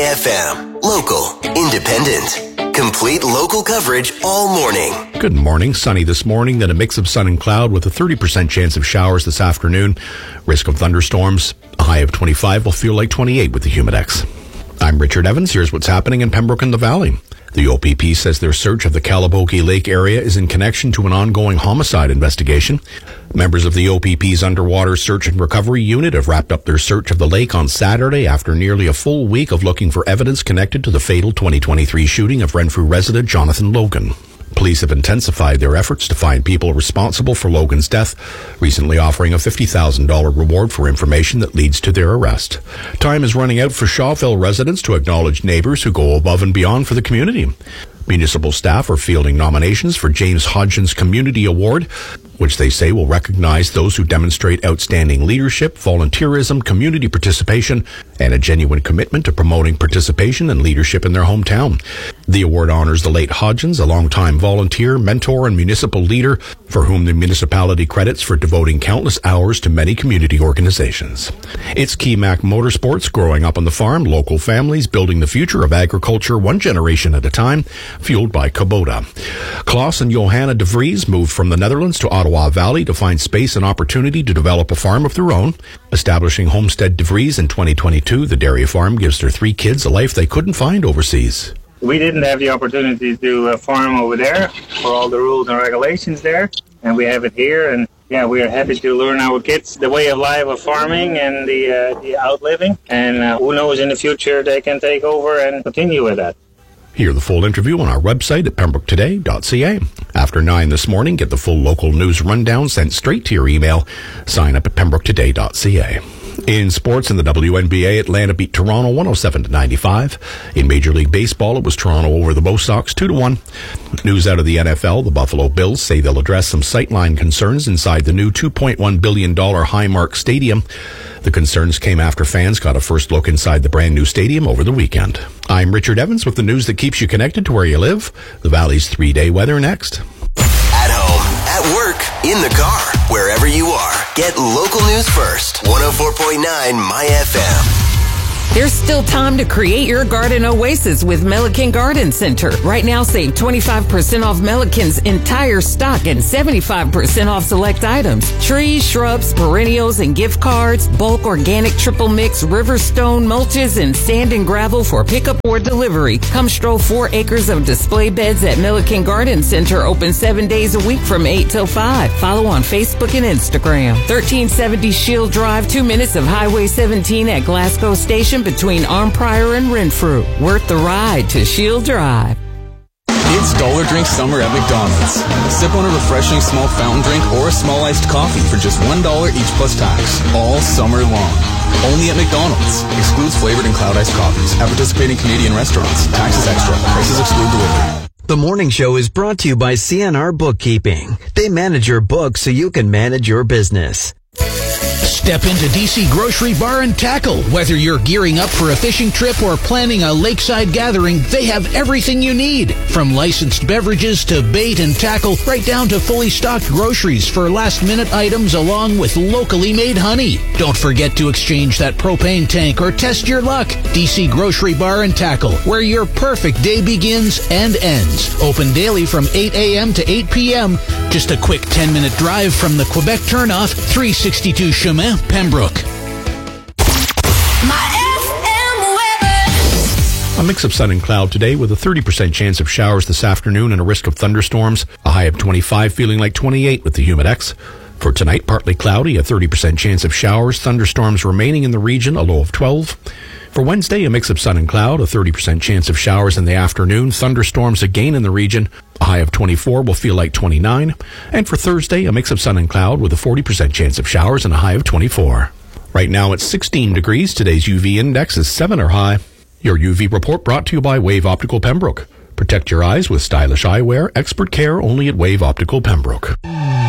FM. Local, independent, complete local coverage all morning. Good morning. Sunny this morning, then a mix of sun and cloud with a 30% chance of showers this afternoon. Risk of thunderstorms. A high of 25 will feel like 28 with the Humidex. I'm Richard Evans. Here's what's happening in Pembroke and the Valley. The OPP says their search of the Calabogie Lake area is in connection to an ongoing homicide investigation. Members of the OPP's Underwater Search and Recovery Unit have wrapped up their search of the lake on Saturday after nearly a full week of looking for evidence connected to the fatal 2023 shooting of Renfrew resident Jonathan Logan. Police have intensified their efforts to find people responsible for Logan's death, recently offering a $50,000 reward for information that leads to their arrest. Time is running out for Shawville residents to acknowledge neighbors who go above and beyond for the community. Municipal staff are fielding nominations for James Hodgins Community Award, which they say will recognize those who demonstrate outstanding leadership, volunteerism, community participation, and a genuine commitment to promoting participation and leadership in their hometown. The award honors the late Hodgins, a longtime volunteer, mentor, and municipal leader for whom the municipality credits for devoting countless hours to many community organizations. It's Keymac Motorsports, growing up on the farm, local families building the future of agriculture one generation at a time, fueled by Kubota. Klaus and Johanna de Vries moved from the Netherlands to Ottawa Valley to find space and opportunity to develop a farm of their own. Establishing Homestead de Vries in 2022, the dairy farm gives their 3 kids a life they couldn't find overseas. We didn't have the opportunity to farm over there for all the rules and regulations there, and we have it here. And yeah, we are happy to learn our kids the way of life of farming and the outliving. And who knows, in the future they can take over and continue with that. Hear the full interview on our website at pembroketoday.ca. After 9 this morning, get the full local news rundown sent straight to your email. Sign up at pembroketoday.ca. In sports, in the WNBA, Atlanta beat Toronto 107-95. In Major League Baseball, it was Toronto over the Bo Sox 2-1. News out of the NFL, the Buffalo Bills say they'll address some sightline concerns inside the new $2.1 billion Highmark Stadium. The concerns came after fans got a first look inside the brand new stadium over the weekend. I'm Richard Evans with the news that keeps you connected to where you live. The Valley's 3-day weather next. At home, at work, in the car, wherever you are. Get local news first. 104.9 My FM. There's still time to create your garden oasis with Melican Garden Center. Right now, save 25% off Melican's entire stock and 75% off select items. Trees, shrubs, perennials, and gift cards, bulk organic triple mix, riverstone mulches, and sand and gravel for pickup or delivery. Come stroll 4 acres of display beds at Melican Garden Center, open 7 days a week from 8 till 5. Follow on Facebook and Instagram. 1370 Shield Drive, 2 minutes of Highway 17 at Glasgow Station, between Arnprior and Renfrew. Worth the ride to Shield Drive. It's Dollar Drink Summer at McDonald's. Sip on a refreshing small fountain drink or a small iced coffee for just $1 each plus tax, all summer long. Only at McDonald's. Excludes flavored and cloud iced coffees at participating Canadian restaurants. Taxes extra. Prices exclude delivery. The morning show is brought to you by CNR Bookkeeping. They manage your books so you can manage your business. Step into DC Grocery Bar and Tackle. Whether you're gearing up for a fishing trip or planning a lakeside gathering, they have everything you need. From licensed beverages to bait and tackle, right down to fully stocked groceries for last-minute items along with locally made honey. Don't forget to exchange that propane tank or test your luck. DC Grocery Bar and Tackle, where your perfect day begins and ends. Open daily from 8 a.m. to 8 p.m. Just a quick 10-minute drive from the Quebec turnoff, 362 Chemin, Pembroke. A mix of sun and cloud today with a 30% chance of showers this afternoon and a risk of thunderstorms. A high of 25, feeling like 28 with the Humidex. For tonight, partly cloudy, a 30% chance of showers, thunderstorms remaining in the region, a low of 12. For Wednesday, a mix of sun and cloud, a 30% chance of showers in the afternoon, thunderstorms again in the region. A high of 24 will feel like 29. And for Thursday, a mix of sun and cloud with a 40% chance of showers and a high of 24. Right now it's 16 degrees. Today's UV index is 7 or high. Your UV report brought to you by Wave Optical Pembroke. Protect your eyes with stylish eyewear, expert care only at Wave Optical Pembroke.